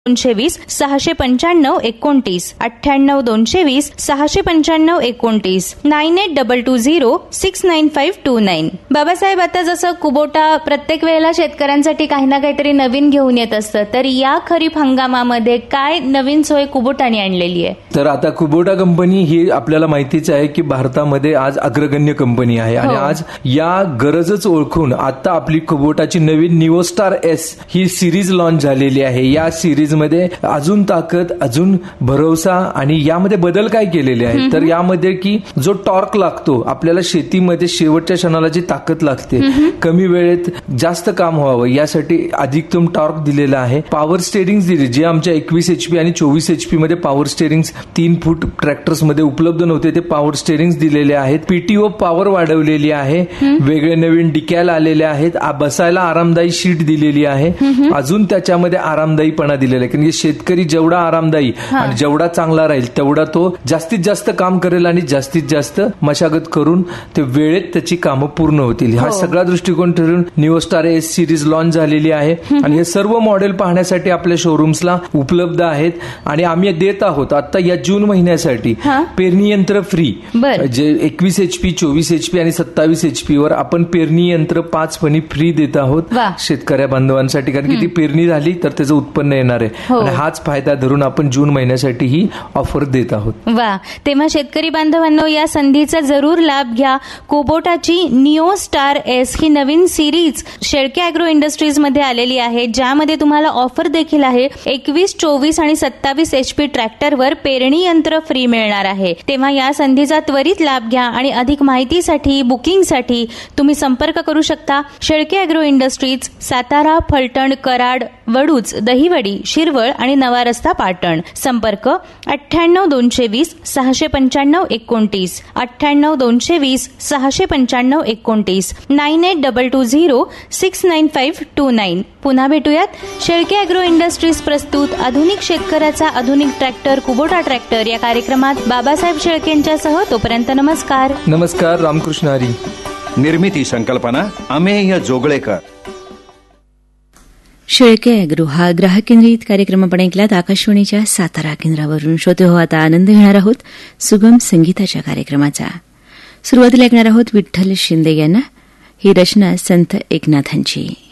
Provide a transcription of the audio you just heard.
220 695 29 98 220 695 29 9822 69529. बाबासाहेब, आता जसं कुबोटा प्रत्येक वेळेला शेतकऱ्यांसाठी काही ना काहीतरी नवीन घेऊन येत असतं, तर या खरीप हंगामामध्ये काय नवीन सोय कुबोटाने आणलेली आहे? तर आता कुबोटा कंपनी ही आपल्याला माहितीच आहे की भारतामध्ये आज अग्रगण्य कंपनी आहे आणि आज या गरजच ओळखून आता आपली कुबोटाची नवीन निओस्टार एस ही सिरीज लॉन्च झालेली आहे. या सिरीज मध्ये अजून ताकद, अजून भरोसा आणि यामध्ये बदल काय केलेले आहेत तर यामध्ये की जो टॉर्क लागतो आपल्याला शेतीमध्ये शेवटच्या क्षणाला जी ताकद लागते, कमी वेळेत जास्त काम व्हावं यासाठी अधिकतम टॉर्क दिलेला आहे. पॉवर स्टेरिंग दिली, जे आमच्या 21 HP आणि 24 HP मध्ये पॉवर स्टेरिंग 3 फूट ट्रॅक्टर्स मध्ये उपलब्ध नव्हते, ते पॉवर स्टेरिंग दिलेले आहेत. पीटीओ पॉवर वाढवलेली आहे, वेगळे नवीन डिकॅल आलेले आहेत, बसायला आरामदायी शीट दिलेली आहे, अजून त्याच्यामध्ये आरामदायीपणा दिलेला आहे. कारण शेतकरी जेवढा आरामदायी आणि जेवढा चांगला राहील तेवढा तो जास्तीत जास्त काम करेल आणि जास्तीत जास्त मशागत करून ते वेळेत त्याची कामं पूर्ण होतील. हा सगळा दृष्टिकोन ठरून निओस्टार एस सिरीज लॉन्च झालेली आहे आणि हे सर्व मॉडेल पाहण्यासाठी आपल्या शोरूम्सला उपलब्ध आहेत आणि आम्ही देत आहोत आता या जून महिन्यासाठी पेरणी यंत्र फ्री, जे 21 HP 24 HP आणि 27 HP वर आपण पेरणी यंत्र 5 फणी फ्री देत आहोत शेतकऱ्या बांधवांसाठी, कारण की ती पेरणी झाली तर त्याचं उत्पन्न येणार आहे आणि हाच फायदा धरून आपण जून महिन्यासाठी ही ऑफर देत आहोत. वा, तेव्हा शेतकरी बांधवांनो या संधीचा जरूर लाभ घ्या. कुबोटाची निओस्टार एस ही नवीन सिरीज शेळके अॅग्रो इंडस्ट्रीज मध्ये आलेली आहे, ज्यामध्ये तुम्हाला ऑफर देखील आहे. 21, 24 आणि 27 HP ट्रॅक्टरवर पेरणी यंत्र फ्री मिळणार आहे. तेव्हा या संधीचा त्वरित लाभ घ्या आणि अधिक माहितीसाठी, बुकिंगसाठी तुम्ही संपर्क करू शकता. शेळके अॅग्रो इंडस्ट्रीज, सातारा, फलटण, कराड, वडूज, दहिवडी, शिरवळ आणि नवा रस्ता, पाटण. संपर्क 98 220 695 29 98 220 695 29 9822 69529. पुन्हा भेटूयात. शेळके अॅग्रो इंडस्ट्रीज प्रस्तुत आधुनिक शेतकऱ्याचा आधुनिक ट्रॅक्टर कुबोटा ट्रॅक्टर या कार्यक्रमात बाबासाहेब शेळकेंच्यासह. तोपर्यंत नमस्कार. नमस्कार. रामकृष्ण हरी. निर्मिती संकल्पना अमेय जोगळेकर. शेळके अॅग्रो हा ग्राहक केंद्रित कार्यक्रम आपण ऐकलात आकाशवाणीच्या सातारा केंद्रावरून. श्रोते हो, आता आनंद घेणार आहोत सुगम संगीताच्या कार्यक्रमाचा. सुरुवातीला ऐकणार आहोत विठ्ठल शिंदे यांना. ही रचना संत एकनाथांची.